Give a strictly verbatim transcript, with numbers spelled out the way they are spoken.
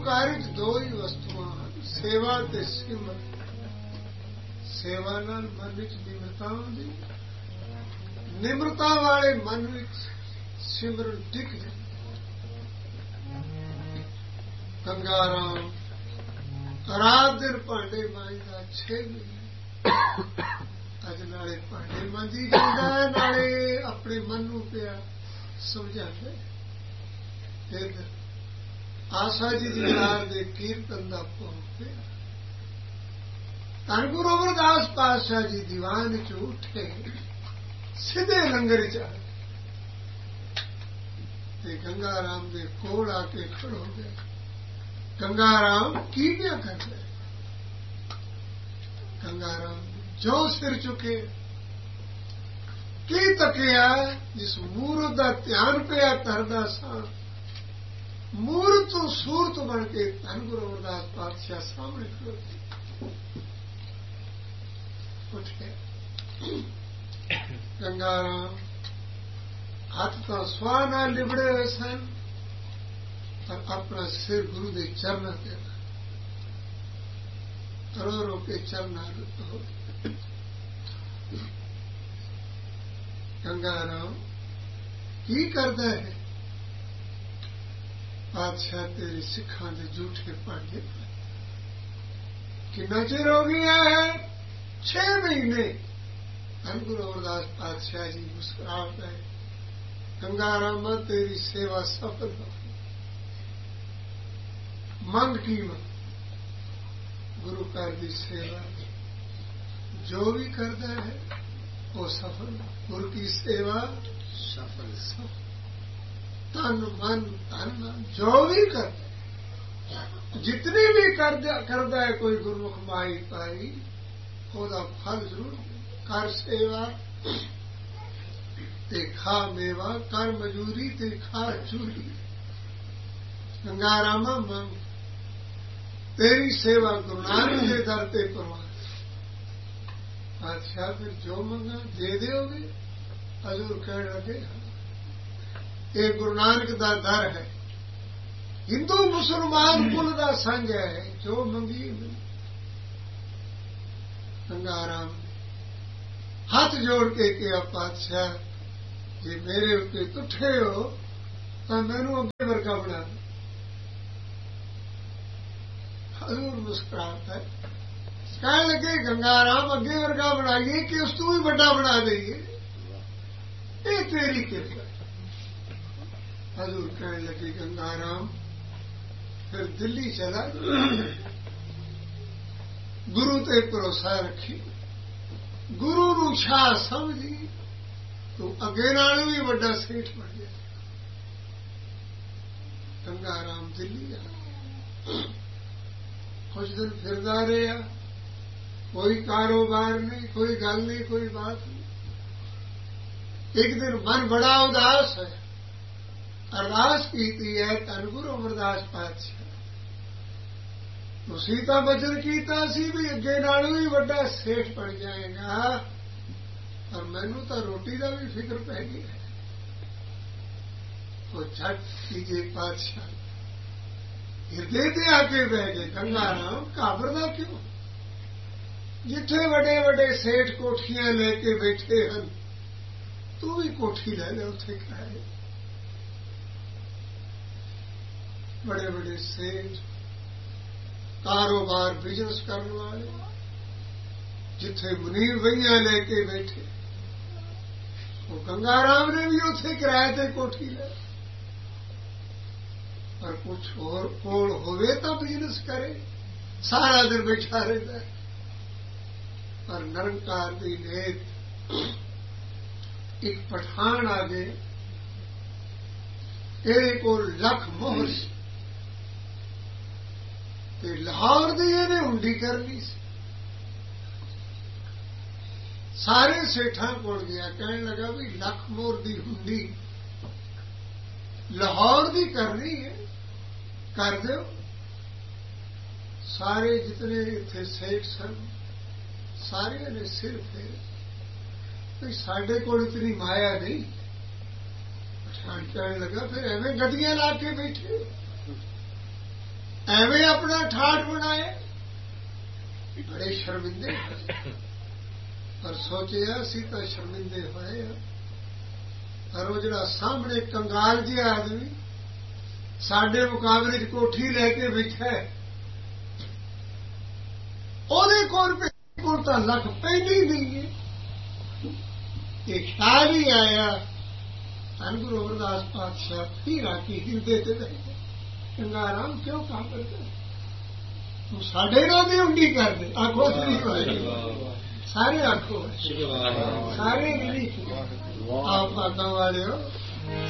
ਕਾਰਜ ਦੋ ਹੀ ਵਸਤੂਆਂ ਹਨ, ਸੇਵਾ ਤੇ ਸਿਮਰਨ। ਸੇਵਾ ਨਾਲ ਮਨ ਵਿੱਚ ਨਿਮਰਤਾ ਆਉਂਦੀ, ਨਿਮਰਤਾ ਵਾਲੇ ਮਨ ਵਿੱਚ ਸਿਮਰਨ ਟਿਕ ਜਾਂਦਾ। ਗੰਗਾ ਰਾਮ ਰਾਤ ਦਿਨ ਭਾਂਡੇ ਮਾਂਜਦਾ ਛੇ ਮਹੀਨੇ। ਅੱਜ ਨਾਲੇ ਭਾਂਡੇ ਮਾਂਜੀ ਜਾਂਦਾ, ਨਾਲੇ ਆਪਣੇ ਮਨ ਨੂੰ ਪਿਆ ਸਮਝਾਉਂਦਾ। ਫਿਰ ਆਸਾ ਜੀ ਦੀ ਯਾਰ ਦੇ ਕੀਰਤਨ ਦਾ ਭੋਗ ਪਿਆ। ਧੰਨ ਗੁਰੂ ਅਮਰਦਾਸ ਪਾਤਸ਼ਾਹ ਜੀ ਦੀਵਾਨ ਚ ਉੱਠੇ, ਸਿੱਧੇ ਲੰਗਰ ਚ ਆਏ ਤੇ ਗੰਗਾ ਰਾਮ ਦੇ ਕੋਲ ਆ ਕੇ ਖੜੋ ਗਏ। ਗੰਗਾ ਰਾਮ ਕੀ ਪਿਆ ਕਰਦੇ? ਗੰਗਾ ਰਾਮ ਜੋ ਸਿਰ ਚੁੱਕੇ, ਕੀ ਤੱਕਿਆ? ਜਿਸ ਮੂਰਤ ਦਾ ਧਿਆਨ ਪਿਆ ਧਰਦਾ ਸਾਂ, ਮੂਰਤ ਤੋਂ ਸੂਰਤ ਬਣ ਕੇ ਧੰਨ ਗੁਰੂ ਅਮਰਦਾਸ ਪਾਤਸ਼ਾਹ ਸਾਹਮਣੇ ਖੜੋਤੇ। ਉੱਠ ਕੇ ਗੰਗਾ ਰਾਮ ਹੱਥ ਤਾਂ ਸਵਾਹ ਨਾਲ ਲਿਬੜੇ ਹੋਏ ਸਨ, ਪਰ ਆਪਣਾ ਸਿਰ ਗੁਰੂ ਦੇ ਚਰਨਾਂ ਤੇ ਰੋ ਰੋ ਕੇ ਚਰਨਾਂ ਹੋ। ਗੰਗਾ ਰਾਮ ਕੀ ਕਰਦਾ ਹੈ? ਪਾਤਸ਼ਾਹ ਤੇਰੇ ਸਿੱਖਾਂ ਦੇ ਝੂਠੇ ਭਾਂਡੇ ਕਿੰਨਾ ਚਿਰ ਹੋ ਗਿਆ ਹੈ? ਛੇ ਮਹੀਨੇ। ਧੰਨ ਗੁਰੂ ਅਮਰਦਾਸ ਪਾਤਸ਼ਾਹ ਜੀ ਮੁਸਕਰਾਹਟ ਹੈ। ਗੰਗਾ ਰਾਮ ਤੇਰੀ ਸੇਵਾ ਸਫਲ ਹੋ। ਮੰਗ ਕੀ ਮੰਗ? ਗੁਰੂ ਘਰ ਦੀ ਸੇਵਾ ਜੋ ਵੀ ਕਰਦਾ ਹੈ ਉਹ ਸਫਲ। ਗੁਰੂ ਕੀ ਸੇਵਾ ਸਫਲ। ਸਫਲ ਤਨ ਮਨ ਧਨ ਜੋ ਵੀ ਕਰਦਾ, ਜਿਤਨੀ ਵੀ ਕਰਦਾ ਕਰਦਾ ਹੈ ਕੋਈ ਗੁਰਮੁਖ ਮਾਈ ਪਾਈ, ਉਹਦਾ ਫਲ ਜ਼ਰੂਰ। ਕਰ ਸੇਵਾ ਤੇ ਖਾ ਮੇਵਾ, ਕਰ ਮਜੂਰੀ ਤੇ ਖਾ ਚੂਰੀ। ਗੰਗਾ ਰਾਮਾ ਮੰਗ ਤੇਰੀ ਸੇਵਾ ਗੁਰੂ ਨਾਨਕ ਦੇ ਦਰ ਤੇ ਪ੍ਰਵਾਨ। ਬਾਦਸ਼ਾਹ ਫਿਰ ਜੋ ਮੰਗਾ ਦੇ ਦਿਓਗੇ? ਹਜ਼ੂਰ ਕਹਿਣ ਲੱਗੇ ਇਹ ਗੁਰੂ ਨਾਨਕ ਦਾ ਦਰ ਹੈ, ਹਿੰਦੂ ਮੁਸਲਮਾਨ ਕੁਲ ਦਾ ਸੰਗ ਹੈ, ਜੋ ਮੰਗੀ। ਗੰਗਾ ਰਾਮ ਹੱਥ ਜੋੜ ਕੇ ਕਿਹਾ, ਪਾਤਸ਼ਾਹ ਜੇ ਮੇਰੇ ਉੱਤੇ ਤੁੱਠੇ ਹੋ ਤਾਂ ਮੈਨੂੰ ਅੱਗੇ ਵਰਗਾ ਬਣਾ ਦੇ। ਹਜ਼ੂਰ ਮੁਸਕਰਾਹਟ ਹੈ। ਕਹਿਣ ਲੱਗੇ ਗੰਗਾ ਰਾਮ ਅੱਗੇ ਵਰਗਾ ਬਣਾਈਏ ਕਿ ਉਸ ਤੋਂ ਵੀ ਵੱਡਾ ਬਣਾ ਦੇਈਏ? ਇਹ ਤੇਰੀ ਕਿਰਪਾ। ਹਜ਼ੂਰ ਕਹਿਣ ਲੱਗੇ ਗੰਗਾ ਰਾਮ ਫਿਰ ਦਿੱਲੀ ਚਲਾ, ਗੁਰੂ ਤੇ ਭਰੋਸਾ ਰੱਖੀ, ਗੁਰੂ ਨੂੰ ਸ਼ਾਹ ਸਮਝੀ, ਤੂੰ ਅੱਗੇ ਨਾਲੋਂ ਵੀ ਵੱਡਾ ਸੇਠ ਬਣ ਗਿਆ। ਗੰਗਾ ਰਾਮ ਦਿੱਲੀ ਆ, ਕੁਝ ਦਿਨ ਫਿਰਦਾ ਰਿਹਾ, ਕੋਈ ਕਾਰੋਬਾਰ ਨਹੀਂ, ਕੋਈ ਗੱਲ ਨਹੀਂ, ਕੋਈ ਬਾਤ ਨਹੀਂ। ਇੱਕ ਦਿਨ ਮਨ ਬੜਾ ਉਦਾਸ ਹੈ, ਅਰਦਾਸ ਕੀਤੀ ਹੈ ਧੰਨ ਗੁਰੂ ਅਮਰਦਾਸ ਪਾਤਸ਼ਾਹ, ਤੁਸੀਂ ਤਾਂ ਬਚਨ ਕੀਤਾ ਸੀ ਵੀ ਅੱਗੇ ਨਾਲੋਂ ਵੀ ਵੱਡਾ ਸੇਠ ਬਣ ਜਾਏਗਾ, ਪਰ ਮੈਨੂੰ ਤਾਂ ਰੋਟੀ ਦਾ ਵੀ ਫਿਕਰ ਪੈ ਗਿਆ ਹੈ। ਉਹ ਝਟ ਕੀਜੇ ਪਾਤਸ਼ਾਹ ਹਿਰਦੇ ਤੇ ਆ ਕੇ ਬਹਿ ਗਏ। ਗੰਗਾ ਰਾਮ ਘਾਬਰਦਾ ਕਿਉਂ? ਜਿੱਥੇ ਵੱਡੇ ਵੱਡੇ ਸੇਠ ਕੋਠੀਆਂ ਲੈ ਕੇ ਬੈਠੇ ਹਨ, ਤੂੰ ਵੀ ਕੋਠੀ ਲੈ ਲੈ, ਉੱਥੇ ਖਾਏ। बड़े बड़े सेठ, कारोबार बिजनेस करने वाले, जिथे मुनीर भैया लेके बैठे, वो गंगा राम ने भी उसे किराए ते कोठी ले। पर कुछ और कोल होवे तो बिजनेस करे, सारा दिन बैठा रहता है। पर निरंकार दी नेत एक पठान आ गए, एक और लख मोहर ਤੇ ਲਾਹੌਰ ਦੀ ਇਹਨੇ ਹੁੰਡੀ ਕਰਨੀ ਸੀ। ਸਾਰੇ ਸੇਠਾਂ ਕੋਲ ਗਿਆ, ਕਹਿਣ ਲੱਗਾ ਵੀ ਲੱਖ ਮੋਹਰ ਦੀ ਹੁੰਡੀ ਲਾਹੌਰ ਦੀ ਕਰਨੀ ਹੈ, ਕਰ ਦਿਓ। ਸਾਰੇ ਜਿਤਨੇ ਇੱਥੇ ਸੇਠ ਸਨ ਸਾਰਿਆਂ ਨੇ ਸਿਰ ਫੇਰੇ ਵੀ ਸਾਡੇ ਕੋਲ ਇਤਨੀ ਮਾਇਆ ਨਹੀਂ। ਪਠਾਨ ਕਹਿਣ ਲੱਗਾ ਫਿਰ ਐਵੇਂ ਗੱਡੀਆਂ ਲਾ ਕੇ ਬੈਠੇ, ਐਵੇਂ ਆਪਣਾ ਠਾਠ ਬਣਾਏ, ਬੜੇ ਸ਼ਰਮਿੰਦੇ ਹੋਏ। ਪਰ ਸੋਚਿਆ ਅਸੀਂ ਤਾਂ ਸ਼ਰਮਿੰਦੇ ਹੋਏ ਆ, ਪਰ ਉਹ ਜਿਹੜਾ ਸਾਹਮਣੇ ਕੰਗਾਲ ਜਿਹਾ ਆਦਮੀ ਸਾਡੇ ਮੁਕਾਬਲੇ 'ਚ ਕੋਠੀ ਲੈ ਕੇ ਬੈਠਾ, ਉਹਦੇ ਕੋਲ ਕੋਲ ਤਾਂ ਲੱਖ ਪੈਂਦੀ ਨਹੀਂ ਹੈ। ਇਹ ਖਿਆਲ ਹੀ ਆਇਆ, ਧੰਨ ਗੁਰੂ ਅਮਰਦਾਸ ਪਾਤਸ਼ਾਹ ਫਿਰ ਆ ਕੇ ਹਿਰਦੇ ਤੇ ਬੈਠੇ, ਚੰਗਾ ਰਾਮ ਕਿਉਂ ਕੰਮ ਕਰਦਾ, ਤੂੰ ਸਾਡੇ ਨਾਲ ਵੀ ਉਂਡੀ ਕਰਦੇ। ਆਖੋ ਸ੍ਰੀ ਵਾਹਿਗੁਰੂ, ਸਾਰੇ ਆਖੋ ਸਾਰੇ ਨਹੀਂ। ਆਪ ਬਾਤਾਂ ਵਾਲਿਓ